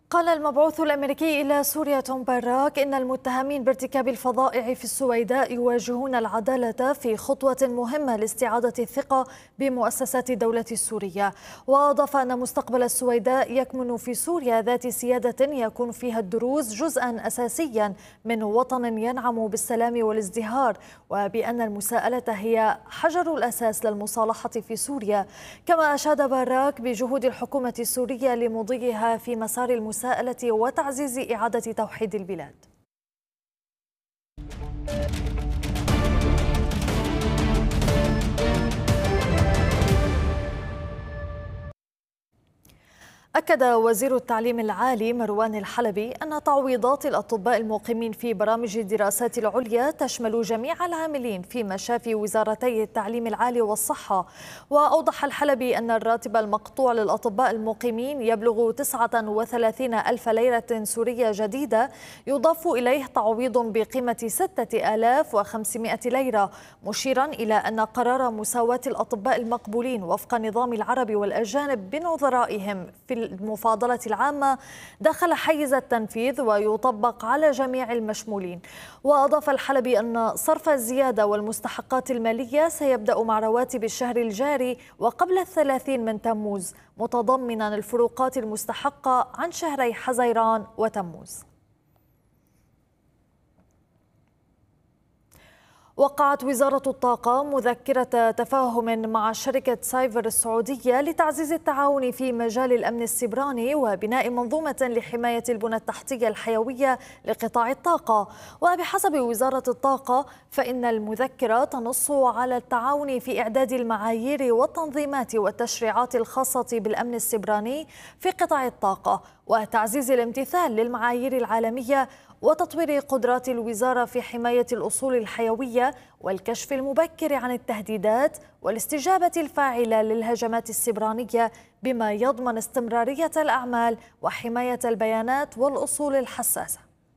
قال المبعوث الأمريكي إلى سوريا توم باراك إن المتهمين بارتكاب الفظائع في السويداء يواجهون العدالة في خطوة مهمة لاستعادة الثقة بمؤسسات الدولة السورية. وأضاف أن مستقبل السويداء يكمن في سوريا ذات سيادة يكون فيها الدروز جزءا أساسيا من وطن ينعم بالسلام والازدهار، وبأن المساءلة هي حجر الأساس للمصالحة في سوريا. كما أشاد باراك بجهود الحكومة السورية لمضيها في مسار المساءلة وتعزيز إعادة توحيد البلاد. أكد وزير التعليم العالي مروان الحلبي أن تعويضات الأطباء المقيمين في برامج الدراسات العليا تشمل جميع العاملين في مشافي وزارتي التعليم العالي والصحة. وأوضح الحلبي أن الراتب المقطوع للأطباء المقيمين يبلغ 39 ألف ليرة سورية جديدة، يضاف إليه تعويض بقيمة 6500 ليرة، مشيرا إلى أن قرار مساواة الأطباء المقبولين وفق نظام العرب والأجانب بنظرائهم في المفاضلة العامة دخل حيز التنفيذ ويطبق على جميع المشمولين. وأضاف الحلبي أن صرف الزيادة والمستحقات المالية سيبدأ مع رواتب الشهر الجاري وقبل 30 من تموز، متضمنا الفروقات المستحقة عن شهري حزيران وتموز. وقعت وزارة الطاقة مذكرة تفاهم مع شركة سايفر السعودية لتعزيز التعاون في مجال الأمن السيبراني وبناء منظومة لحماية البنى التحتية الحيوية لقطاع الطاقة. وبحسب وزارة الطاقة فإن المذكرة تنص على التعاون في إعداد المعايير والتنظيمات والتشريعات الخاصة بالأمن السيبراني في قطاع الطاقة، وتعزيز الامتثال للمعايير العالمية، وتطوير قدرات الوزارة في حماية الأصول الحيوية والكشف المبكر عن التهديدات والاستجابة الفاعلة للهجمات السيبرانية، بما يضمن استمرارية الأعمال وحماية البيانات والأصول الحساسة.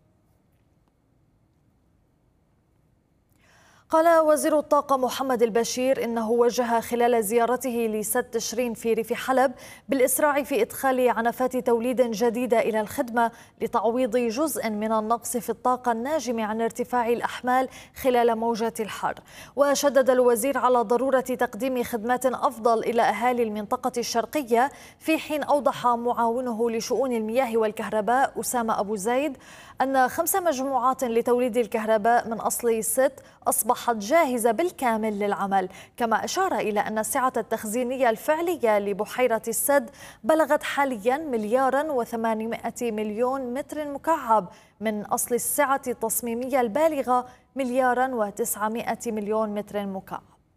قال وزير الطاقة محمد البشير إنه وجه خلال زيارته لسد تشرين في ريف حلب بالإسراع في إدخال عنفات توليد جديدة إلى الخدمة لتعويض جزء من النقص في الطاقة الناجم عن ارتفاع الأحمال خلال موجة الحر. وشدد الوزير على ضرورة تقديم خدمات أفضل إلى أهالي المنطقة الشرقية، في حين أوضح معاونه لشؤون المياه والكهرباء أسامة أبو زيد أن 5 مجموعات لتوليد الكهرباء من أصل 6 أصبحت جاهزة بالكامل للعمل. كما أشار إلى أن السعة التخزينية الفعلية لبحيرة السد بلغت حاليا 1,800 مليون متر مكعب من أصل السعة التصميمية البالغة 1,900 مليون متر مكعب.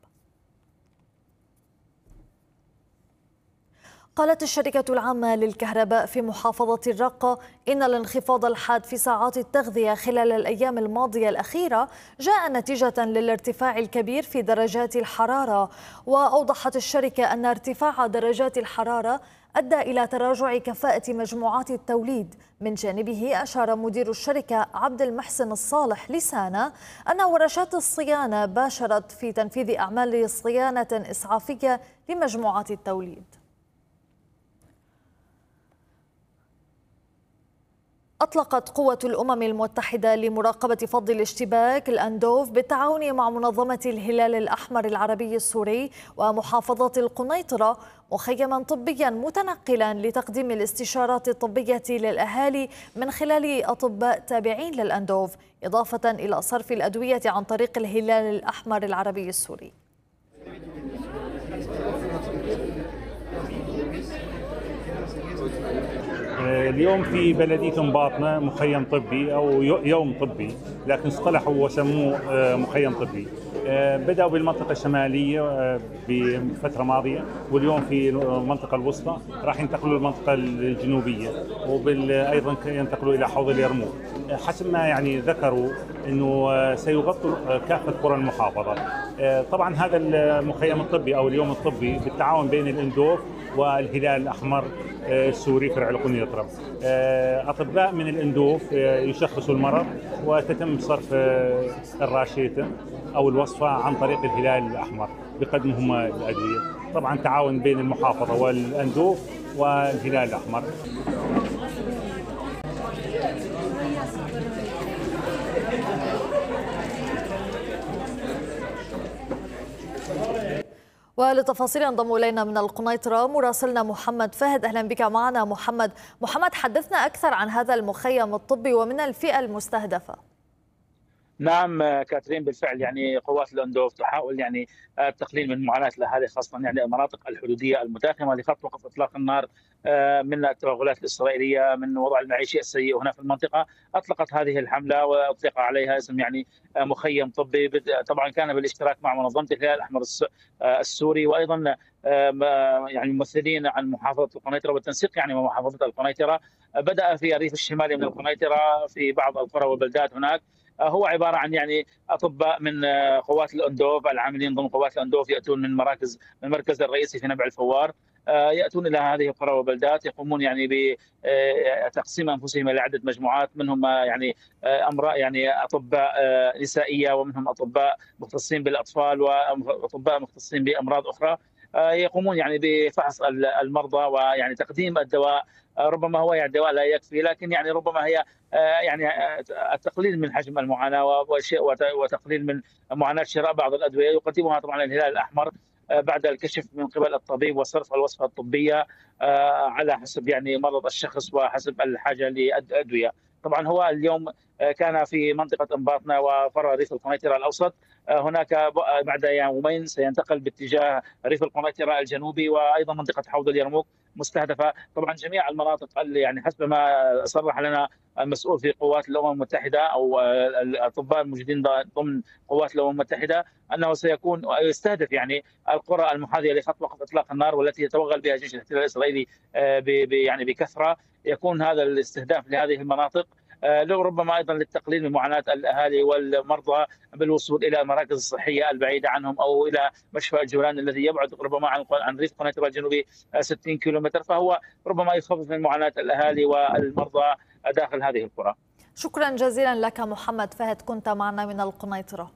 قالت الشركة العامة للكهرباء في محافظة الرقة إن الانخفاض الحاد في ساعات التغذية خلال الأيام الماضية الأخيرة جاء نتيجة للارتفاع الكبير في درجات الحرارة. وأوضحت الشركة أن ارتفاع درجات الحرارة أدى إلى تراجع كفاءة مجموعات التوليد. من جانبه أشار مدير الشركة عبد المحسن الصالح لسانة أن ورشات الصيانة باشرت في تنفيذ أعمال صيانة إسعافية لمجموعات التوليد. أطلقت قوة الأمم المتحدة لمراقبة فض الاشتباك الأندوف بالتعاون مع منظمة الهلال الأحمر العربي السوري ومحافظة القنيطرة مخيما طبيا متنقلا لتقديم الاستشارات الطبية للأهالي من خلال أطباء تابعين للأندوف، إضافة إلى صرف الأدوية عن طريق الهلال الأحمر العربي السوري. اليوم في بلدية مباطنة مخيم طبي أو يوم طبي، لكن اصطلحوا وسموه مخيم طبي. بدأوا بالمنطقة الشمالية بفترة ماضية، واليوم في المنطقة الوسطى راح ينتقلوا للمنطقة الجنوبية، وأيضا ينتقلوا إلى حوض اليرموك. حسب ما يعني ذكروا أنه سيغطوا كافة قرى المحافظة. طبعا هذا المخيم الطبي أو اليوم الطبي بالتعاون بين الأندوف والهلال الأحمر السوري فرع القنيطرة. أطباء من الأندوف يشخصوا المرض وتتم صرف الراشية أو الوصفة عن طريق الهلال الأحمر بقدمهم الأدوية. طبعا تعاون بين المحافظة والأندوف والهلال الأحمر. ولتفاصيل انضم الينا من القنيطره مراسلنا محمد فهد. اهلا بك معنا محمد، حدثنا اكثر عن هذا المخيم الطبي ومن الفئه المستهدفه. نعم كاترين، بالفعل يعني قوات الاندوف تحاول يعني التقليل من معاناه الاهالي، خاصه يعني المناطق الحدوديه المتاخمه لخط وقف اطلاق النار من التوغلات الاسرائيليه، من وضع المعيشي السيء هنا في المنطقه. اطلقت هذه الحمله واطلق عليها اسم يعني مخيم طبي، طبعا كان بالاشتراك مع منظمه الهلال الاحمر السوري، وايضا يعني ممثلين عن محافظه القنيطره والتنسيق يعني مع محافظه القنيطره. بدا في الريف الشمالي من القنيطره في بعض القرى والبلدات هناك. هو عباره عن يعني اطباء من قوات الاندوف العاملين ضمن قوات الاندوف، ياتون من المركز الرئيسي في نبع الفوار، ياتون الى هذه القرى والبلدات، يقومون يعني بتقسيم انفسهم الى عده مجموعات، منهم يعني امراء يعني اطباء نسائيه، ومنهم اطباء مختصين بالاطفال، واطباء مختصين بامراض اخرى. يقومون يعني بفحص المرضى ويعني تقديم الدواء. ربما هو يعني الدواء لا يكفي، لكن يعني ربما هي يعني التقليل من حجم المعاناه وتقليل من معاناه شراء بعض الادويه يقدمها طبعا الهلال الاحمر بعد الكشف من قبل الطبيب وصرف الوصفه الطبيه على حسب يعني مرض الشخص وحسب الحاجه للادويه. طبعا هو اليوم كان في منطقه انباطنا وفرع ريف القنيطره الاوسط. هناك بعد يومين سينتقل باتجاه ريف القنيطره الجنوبي، وايضا منطقه حوض اليرموك مستهدفه. طبعا جميع المناطق اللي يعني حسب ما صرح لنا المسؤول في قوات الامم المتحده او الاطباء الموجودين ضمن قوات الامم المتحده، انه سيكون يستهدف يعني القرى المحاذيه لخط وقف اطلاق النار والتي يتوغل بها جيش الاحتلال الاسرائيلي يعني بكثره. يكون هذا الاستهداف لهذه المناطق لو ربما ايضا للتقليل من معاناه الاهالي والمرضى بالوصول الى المراكز الصحيه البعيده عنهم، او الى مشفى الجولان الذي يبعد ربما عن ريف قنيطره الجنوبي 60 كيلومتر، فهو ربما يخفف من معاناه الاهالي والمرضى داخل هذه القرى. شكرا جزيلا لك محمد فهد، كنت معنا من القنيطره.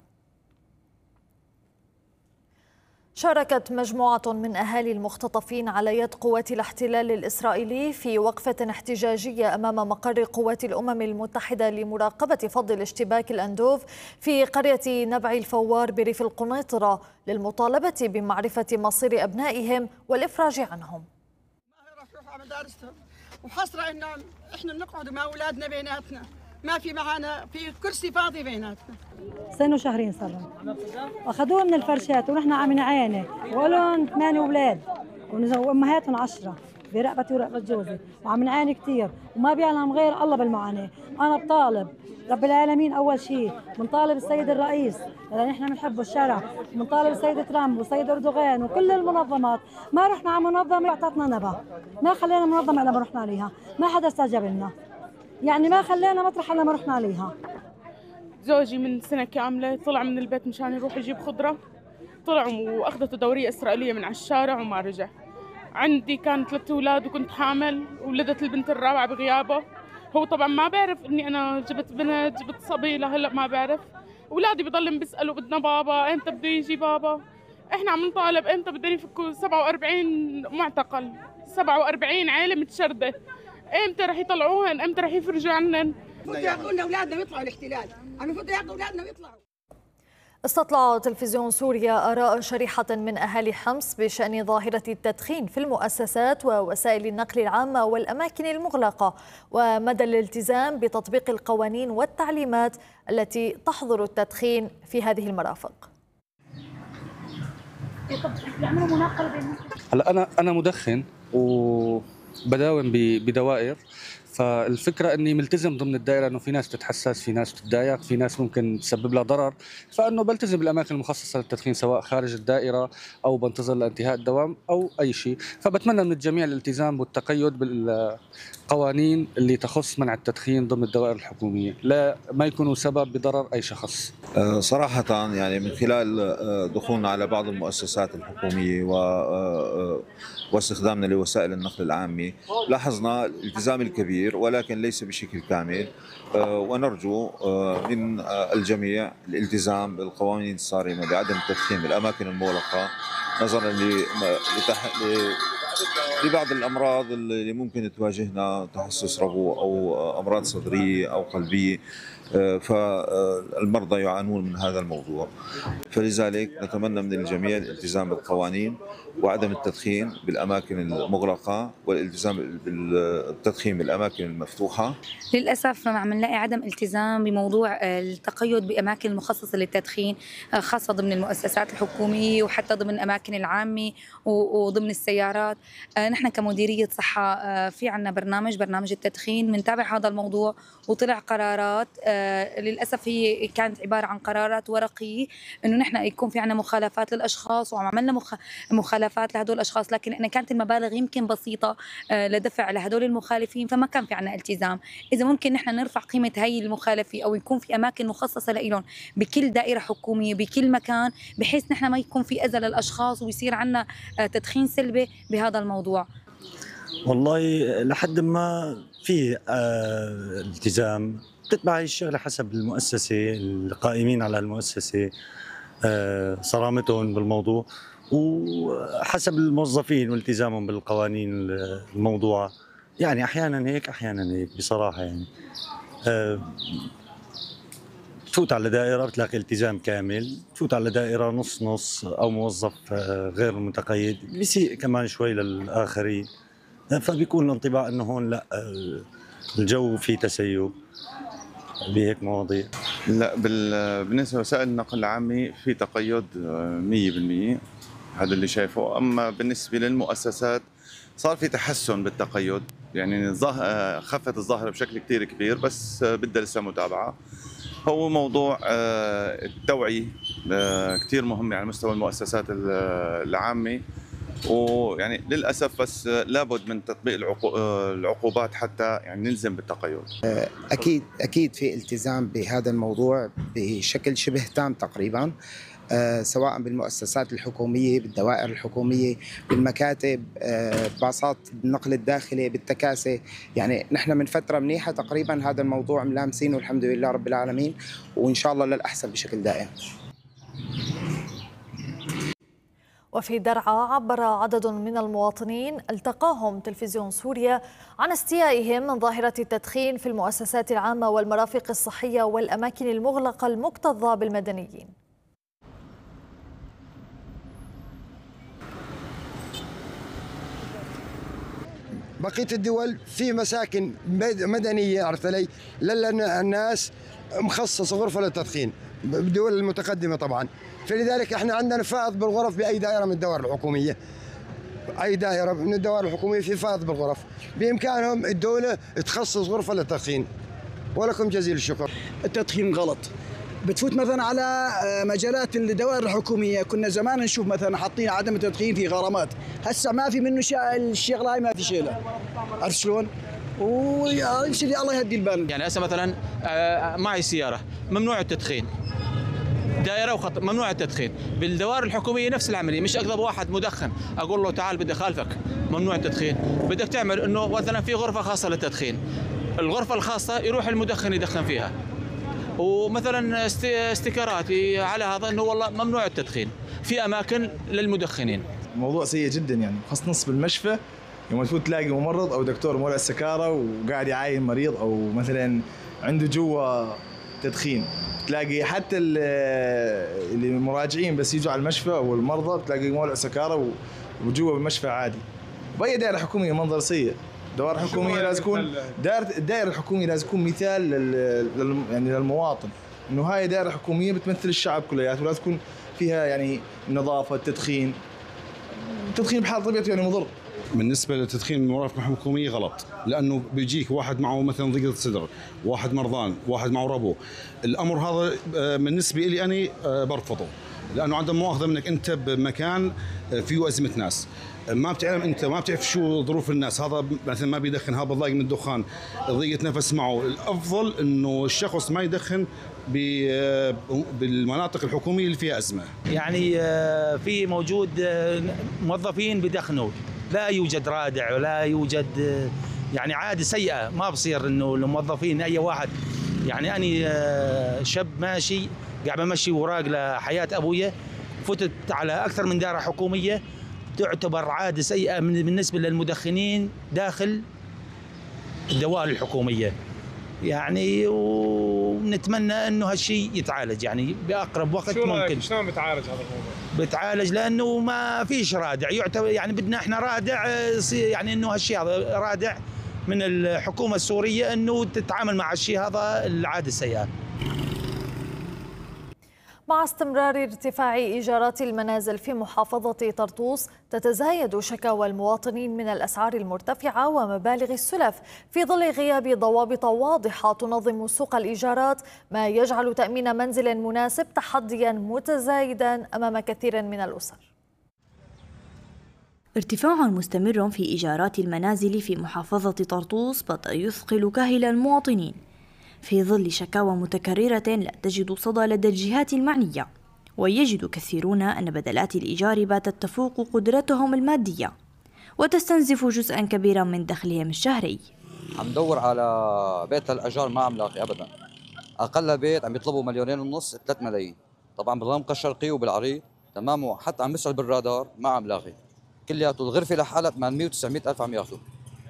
شاركت مجموعة من أهالي المختطفين على يد قوات الاحتلال الإسرائيلي في وقفة احتجاجية أمام مقر قوات الأمم المتحدة لمراقبة فض الاشتباك الأندوف في قرية نبع الفوار بريف القنيطرة للمطالبة بمعرفة مصير أبنائهم والإفراج عنهم. ما يروحوا على مدارسهم، وحصرة إنه إحنا نقعد مع أولادنا بيناتنا، ما في معنا في كرسي فاضي بيناتنا. سنة وشهرين صار واخذوه من الفرشات ونحن عم نعاني، ولهم 8 اولاد وامهاتهم 10 برقبتي ورقبه جوزي، وعم نعاني كثير وما بيعلم غير الله بالمعاناه. انا بطالب رب العالمين اول شيء، بنطالب السيد الرئيس لان نحن بنحبه الشرع، بنطالب السيد ترامب والسيد اردوغان وكل المنظمات. ما رحنا على منظمه اعطتنا نبأ، ما خلينا منظمه الا ما رحنا عليها، ما حدا استجاب لنا، يعني ما خلينا مطرح الا ما رحنا عليها. زوجي من سنة كاملة طلع من البيت مشان يروح يجيب خضرة، طلع وأخذته دورية إسرائيلية من على الشارع وما رجع. عندي كان 3 أولاد وكنت حامل، ولدت البنت الرابعة بغيابه. هو طبعا ما بعرف إني أنا جبت بنت، جبت صبي، لهلا ما بعرف. أولادي بضلهم بيسألوا بدنا بابا، إمتى بده يجي بابا؟ إحنا عم نطالب إمتى بدهم يفكوا 47 معتقل، 47 عائلة متشردة، إمتى رح يطلعوهن؟ إمتى رح يفرجوا عنن؟ المفروض ياخذوا لنا اولادنا ويطلعوا الاحتلال، المفروض ياخذوا اولادنا ويطلعوا. استطلع تلفزيون سوريا آراء شريحة من أهالي حمص بشأن ظاهرة التدخين في المؤسسات ووسائل النقل العامة والأماكن المغلقة، ومدى الالتزام بتطبيق القوانين والتعليمات التي تحظر التدخين في هذه المرافق. هلا انا مدخن وبداوم بدوائر، فالفكره اني ملتزم ضمن الدائره، انه في ناس تتحسس، في ناس تتضايق، في ناس ممكن تسبب لها ضرر، فانه بلتزم بالاماكن المخصصه للتدخين سواء خارج الدائره او بنتظر لانتهاء الدوام او اي شيء. فبتمنى من الجميع الالتزام والتقيد بالقوانين اللي تخص منع التدخين ضمن الدوائر الحكوميه، لا ما يكونوا سبب بضرر اي شخص. صراحه يعني من خلال دخولنا على بعض المؤسسات الحكوميه واستخدامنا لوسائل النقل العامه لاحظنا الالتزام الكبير، ولكن ليس بشكل كامل، ونرجو من الجميع الالتزام بالقوانين الصارمه بعدم التدخين بالاماكن المغلقه نظرا لبعض الامراض اللي ممكن تواجهنا، تحسس ربو او امراض صدريه او قلبيه، فالمرضى يعانون من هذا الموضوع. فلذلك نتمنى من الجميع الالتزام بالقوانين وعدم التدخين بالاماكن المغلقه والالتزام بالتدخين بالاماكن المفتوحه. للاسف عم نلاقي عدم التزام بموضوع التقيد باماكن مخصصه للتدخين، خاصه ضمن المؤسسات الحكوميه وحتى ضمن الاماكن العامه وضمن السيارات. نحن كمديريه صحه في عنا برنامج التدخين، بنتابع هذا الموضوع وطلع قرارات. للاسف هي كانت عباره عن قرارات ورقيه انه نحن يكون في عنا مخالفات للاشخاص، وعملنا مخالفات لهدول الاشخاص، لكن كانت المبالغ يمكن بسيطه لدفع لهدول المخالفين، فما كان في عنا التزام. اذا ممكن نحن نرفع قيمه هي المخالفه او يكون في اماكن مخصصه لهم بكل دائره حكوميه بكل مكان، بحيث نحن ما يكون في اذى للاشخاص ويصير عنا تدخين سلبي بهذا الموضوع. والله لحد ما في التزام، بتتبع هي الشغله حسب المؤسسه، القائمين على المؤسسه صرامتهم بالموضوع، وحسب الموظفين والتزامهم بالقوانين الموضوعه. يعني احيانا هيك احيانا هيك بصراحه. يعني تفوت على دائره بتلاقي التزام كامل، تفوت على دائره نص نص او موظف غير متقيد بيسيء كمان شوي للاخرين، فبيكون الانطباع انه هون لا الجو فيه تسيب بهيك مواضيع. لا، بالنسبه لوسائل النقل العامه في تقيد 100%، هذا اللي شايفه. اما بالنسبه للمؤسسات صار في تحسن بالتقيد، يعني خفت الظاهره بشكل كثير كبير، بس بدها لسه متابعه. هو موضوع التوعيه كثير مهم على مستوى المؤسسات العامه، ويعني للاسف بس لابد من تطبيق العقوبات حتى يعني نلزم بالتقيد. اكيد في التزام بهذا الموضوع بشكل شبه تام تقريبا، سواء بالمؤسسات الحكوميه، بالدوائر الحكوميه، بالمكاتب، باصات النقل الداخلي، بالتكاسي. يعني نحن من فتره منيحه تقريبا هذا الموضوع ملامسينه والحمد لله رب العالمين، وان شاء الله للاحسن بشكل دائم. وفي درعا عبر عدد من المواطنين التقاهم تلفزيون سوريا عن استيائهم من ظاهرة التدخين في المؤسسات العامة والمرافق الصحية والأماكن المغلقة المكتظة بالمدنيين. بقية الدول في مساكن مدنية، عرفت علي، للناس مخصصة غرفة للتدخين، بالدول المتقدمة طبعا. فلذلك احنا عندنا فائض بالغرف باي دائره من الدوائر الحكوميه، اي دائره من الدوائر الحكوميه في فائض بالغرف، بامكانهم الدوله تخصص غرفه للتدخين. ولكم جزيل الشكر. التدخين غلط، بتفوت مثلا على مجالات الدوائر الحكوميه، كنا زمان نشوف مثلا حاطين عدم التدخين في غرامات، هسه ما في منه الشغله هاي ما في شيله، عرفت شلون؟ ويمشي الله يهدي البال. يعني هسه مثلا معي سياره ممنوع التدخين، دائره وخط ممنوع التدخين. بالدوائر الحكوميه نفس العمليه، مش اقلب واحد مدخن اقول له تعال بدي اخالفك ممنوع التدخين، بدك تعمل انه مثلا في غرفه خاصه للتدخين، الغرفه الخاصه يروح المدخن يدخن فيها، ومثلا استيكرات على هذا انه والله ممنوع التدخين في اماكن للمدخنين. موضوع سيء جدا، يعني خاصه نص بالمشفى يوم تفوت تلاقي ممرض او دكتور مولع السكاره وقاعد يعاين مريض، او مثلا عنده جوا تدخين، تلاقي حتى اللي مراجعين بس يجوا على المشفى او المرضى تلاقي مولع سكاره وجوا بالمشفى عادي. باي دائره حكوميه منظر سيء. الدوائر الحكوميه لازم تكون الدائره الحكوميه لازم تكون مثال يعني للمواطن، انه هاي دائره حكوميه بتمثل الشعب كلياته، ولازم تكون فيها يعني نظافه. التدخين بحال طبيعته يعني مضر. بالنسبه للتدخين من المرافق الحكوميه غلط، لانه بيجيك واحد معه مثلا ضيقه صدر، واحد مرضان، واحد معه ربو. الامر هذا بالنسبه لي انا برفضه، لانه عدم مؤاخذه منك انت بمكان فيه ازمه ناس، ما بتعلم انت، ما بتعرف شو ظروف الناس. هذا مثلا ما بيدخن، هذا ضايق من الدخان، ضيقه نفس معه. الافضل انه الشخص ما يدخن بالمناطق الحكوميه اللي فيها ازمه. يعني في موجود موظفين بدخنوا، لا يوجد رادع ولا يوجد، يعني عادة سيئة. ما بصير انه الموظفين اي واحد، يعني اني شاب ماشي قاعد بمشي وراق لحياة ابويا، فتت على اكثر من دائرة حكومية، تعتبر عادة سيئة بالنسبة للمدخنين داخل الدوائر الحكومية يعني، ونتمنى انه هالشيء يتعالج يعني باقرب وقت ممكن. شلون بتعالج هذا الموضوع؟ بتعالج لانه ما فيش رادع يعتبر يعني، بدنا احنا رادع يعني انه هالشيء هذا رادع من الحكومة السورية انه تتعامل مع الشيء هذا العادة السيئة. مع استمرار ارتفاع إيجارات المنازل في محافظة طرطوس، تتزايد شكاوى المواطنين من الأسعار المرتفعة ومبالغ السلف في ظل غياب ضوابط واضحة تنظم سوق الإيجارات، ما يجعل تأمين منزل مناسب تحديا متزايدا أمام كثير من الأسر. ارتفاع مستمر في إيجارات المنازل في محافظة طرطوس بدأ يثقل كاهل المواطنين في ظل شكاوى متكررة لا تجد صدى لدى الجهات المعنية، ويجد كثيرون أن بدلات الإيجار باتت تفوق قدرتهم المادية وتستنزف جزءا كبيرا من دخلهم الشهري. عم دور على بيت الأجار ما عم لاقي أبدا، أقل بيت عم يطلبوا 2.5 مليون 3 ملايين، طبعا بالرمق الشرقي وبالعريض تمام، وحتى عم بسأل بالرادار ما عم لاقي، كلياته الغرفة لحالها 800 و 900 ألف عم ياخذوا.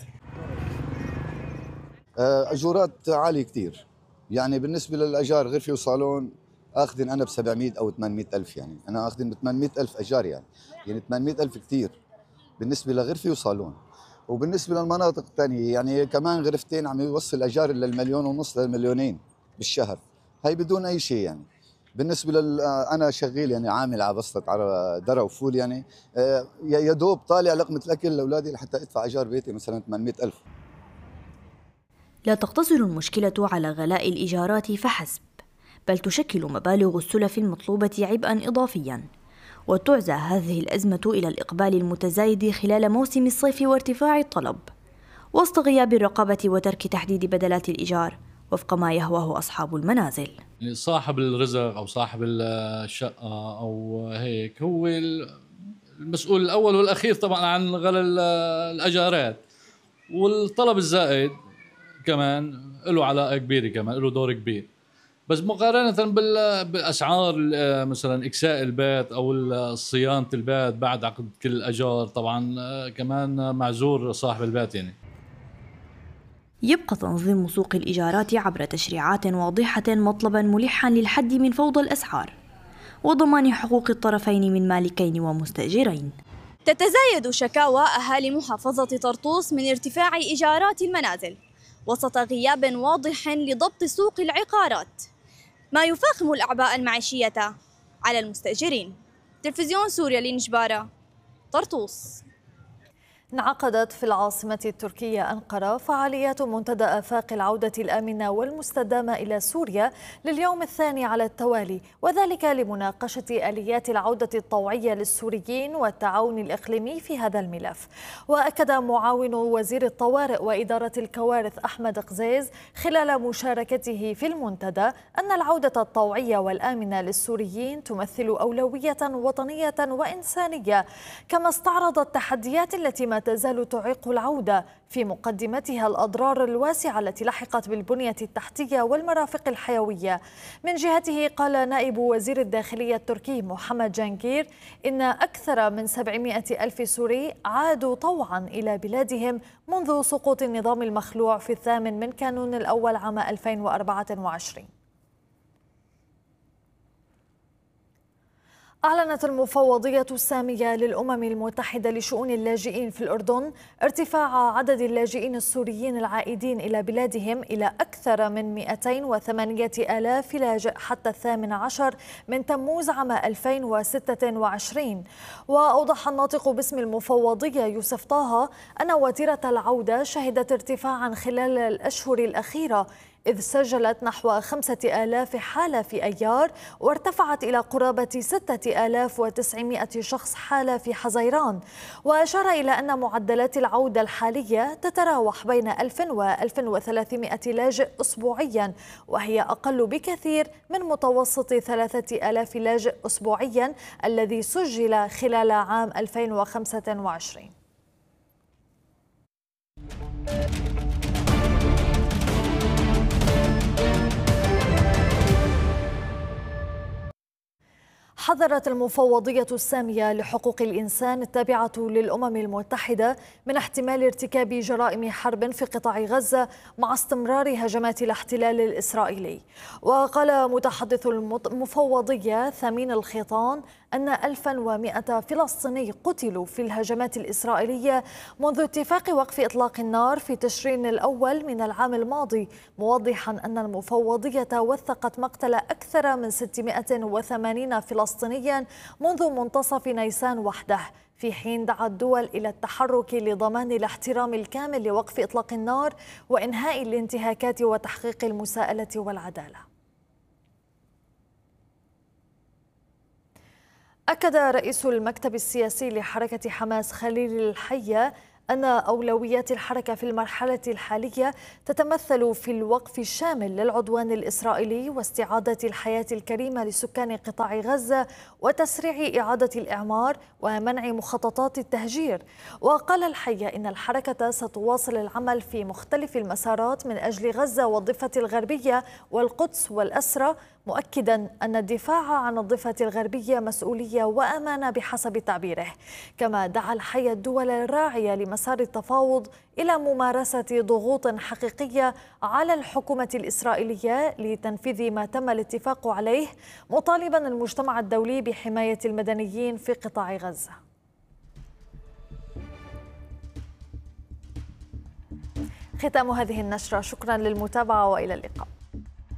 أجورات عالية كتير يعني، بالنسبة للأجار غرفة وصالون أخذن أنا ب700 أو 800 ألف، يعني أنا أخذن ب800 ألف أجار يعني 800 ألف كتير بالنسبة لغرفة وصالون. وبالنسبة للمناطق الثانية يعني كمان غرفتين عم يوصل أجار إلى 1.5 مليون ل2 بالشهر، هاي بدون أي شيء يعني. بالنسبة أنا شغيل يعني عامل على بسطة على درة وفول يعني، يا دوب طالع لقمة الأكل لأولادي لحتى أدفع أجار بيتي مثلا 800 ألف. لا تقتصر المشكلة على غلاء الإيجارات فحسب، بل تشكل مبالغ السلف المطلوبة عبئا إضافيا، وتعزى هذه الأزمة إلى الإقبال المتزايد خلال موسم الصيف وارتفاع الطلب، وسط غياب الرقابة وترك تحديد بدلات الإيجار وفق ما يهواه أصحاب المنازل. صاحب الرزق أو صاحب الشقة أو هيك هو المسؤول الأول والأخير طبعا عن غلاء الأجارات، والطلب الزائد كمان له علاقة كبيرة، كمان له دور كبير، بس مقارنة بالأسعار مثلا إكساء البيت أو صيانة البيت بعد عقد كل الأجار طبعا كمان معذور صاحب البيت يعني. يبقى تنظيم سوق الإيجارات عبر تشريعات واضحة مطلبا ملحا للحد من فوضى الأسعار وضمان حقوق الطرفين من مالكين ومستأجرين. تتزايد شكاوى أهالي محافظة طرطوس من ارتفاع إيجارات المنازل وسط غياب واضح لضبط سوق العقارات، ما يفاقم الأعباء المعيشية على المستأجرين. تلفزيون سوريا لنجبارة، طرطوس. انعقدت في العاصمة التركية أنقرة فعاليات منتدى آفاق العودة الآمنة والمستدامة إلى سوريا لليوم الثاني على التوالي، وذلك لمناقشة آليات العودة الطوعية للسوريين والتعاون الإقليمي في هذا الملف. وأكد معاون وزير الطوارئ وإدارة الكوارث أحمد قزيز خلال مشاركته في المنتدى أن العودة الطوعية والآمنة للسوريين تمثل أولوية وطنية وإنسانية، كما استعرض التحديات التي ما تزال تعيق العودة، في مقدمتها الأضرار الواسعة التي لحقت بالبنية التحتية والمرافق الحيوية. من جهته قال نائب وزير الداخلية التركي محمد جانكير إن أكثر من 700 ألف سوري عادوا طوعا إلى بلادهم منذ سقوط النظام المخلوع في 8 كانون الأول عام 2024. أعلنت المفوضية السامية للأمم المتحدة لشؤون اللاجئين في الأردن ارتفاع عدد اللاجئين السوريين العائدين إلى بلادهم إلى أكثر من 208,000 لاجئ حتى 18 من تموز عام 2026. وأوضح الناطق باسم المفوضية يوسف طه أن وتيرة العودة شهدت ارتفاعا خلال الأشهر الأخيرة، إذ سجلت نحو 5,000 حالة في أيار، وارتفعت إلى قرابة 6,900 شخص حالة في حزيران. وأشار إلى أن معدلات العودة الحالية تتراوح بين 1000 و 1300 لاجئ أسبوعيا، وهي أقل بكثير من متوسط 3,000 لاجئ أسبوعيا الذي سجل خلال عام 2025. حذرت المفوضية السامية لحقوق الإنسان التابعة للأمم المتحدة من احتمال ارتكاب جرائم حرب في قطاع غزة مع استمرار هجمات الاحتلال الإسرائيلي. وقال متحدث المفوضية ثمين الخيطان أن 1100 فلسطيني قتلوا في الهجمات الإسرائيلية منذ اتفاق وقف إطلاق النار في تشرين الأول من العام الماضي، موضحا أن المفوضية وثقت مقتل أكثر من 680 فلسطينيا منذ منتصف نيسان وحده، في حين دعا الدول إلى التحرك لضمان الاحترام الكامل لوقف إطلاق النار وإنهاء الانتهاكات وتحقيق المساءلة والعدالة. أكد رئيس المكتب السياسي لحركة حماس خليل الحية أن أولويات الحركة في المرحلة الحالية تتمثل في الوقف الشامل للعدوان الإسرائيلي واستعادة الحياة الكريمة لسكان قطاع غزة وتسريع إعادة الإعمار ومنع مخططات التهجير. وقال الحية إن الحركة ستواصل العمل في مختلف المسارات من أجل غزة والضفة الغربية والقدس والأسرى، مؤكدا أن الدفاع عن الضفة الغربية مسؤولية وأمانة بحسب تعبيره. كما دعا الحية الدول الراعية لمسار التفاوض إلى ممارسة ضغوط حقيقية على الحكومة الإسرائيلية لتنفيذ ما تم الاتفاق عليه، مطالبا المجتمع الدولي بحماية المدنيين في قطاع غزة. ختام هذه النشرة، شكرا للمتابعة وإلى اللقاء.